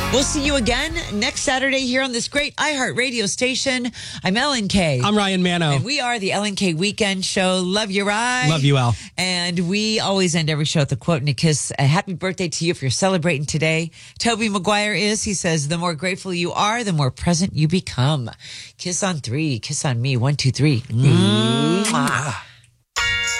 We'll see you again next Saturday here on this great iHeart radio station. I'm Ellen K. I'm Ryan Mano. And we are the Ellen K Weekend Show. Love you, Ryan. Love you, Al. And we always end every show with a quote and a kiss. A happy birthday to you if you're celebrating today. Toby Maguire he says, the more grateful you are, the more present you become. Kiss on 3. Kiss on me. 1, 2, 3. Mwah.